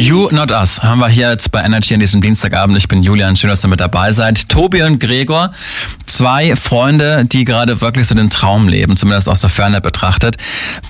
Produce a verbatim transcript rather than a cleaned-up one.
You Not Us haben wir hier jetzt bei Energy an diesem Dienstagabend. Ich bin Julian, schön, dass ihr mit dabei seid. Tobi und Gregor, zwei Freunde, die gerade wirklich so den Traum leben, zumindest aus der Ferne betrachtet.